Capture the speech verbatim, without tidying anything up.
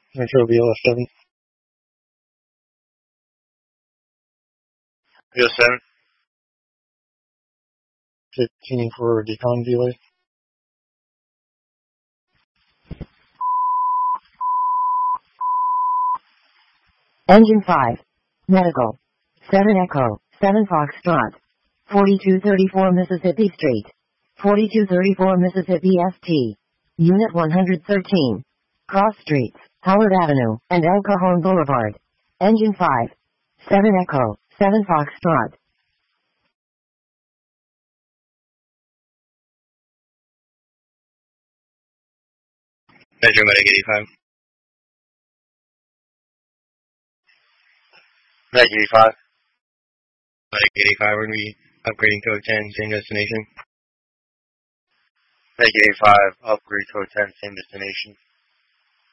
Metro B L F seven. B L seven. fifteen for decon delay. Engine five. Medical. seven Echo. seven Foxtrot. forty-two thirty-four Mississippi Street. forty-two thirty-four Mississippi S T. Unit one hundred thirteen. Cross Streets, Howard Avenue, and El Cajon Boulevard. Engine five. seven Echo. seven Foxtrot. Metro Medic eighty-five. Medic eighty-five. Medic eighty-five, we're going to be upgrading code ten, same destination. Medic eighty-five, upgrade code ten, same destination.